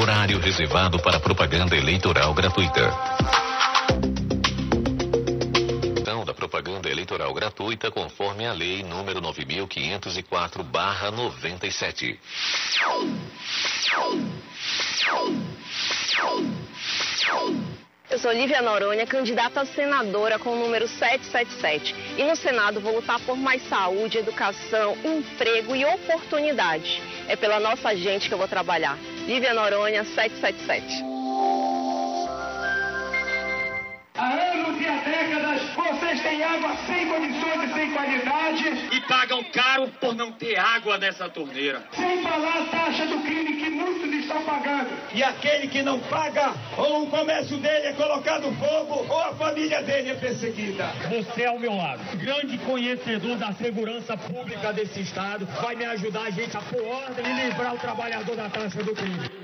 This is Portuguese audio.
Horário reservado para propaganda eleitoral gratuita. Da propaganda eleitoral gratuita conforme a lei número 9.504/97. Eu sou Lívia Noronha, candidata a senadora com o número 777. E no Senado vou lutar por mais saúde, educação, emprego e oportunidade. É pela nossa gente que eu vou trabalhar. Lívia Noronha, 777. Há anos e há décadas, vocês têm água sem condições e sem qualidade. E pagam caro por não ter água nessa torneira. Sem falar a taxa do crime que muitos estão pagando. E aquele que não paga, ou o comércio dele é colocado fogo, ou a família dele é perseguida. Você ao meu lado, grande conhecedor da segurança pública desse estado, vai me ajudar a gente a pôr ordem e livrar o trabalhador da taxa do crime.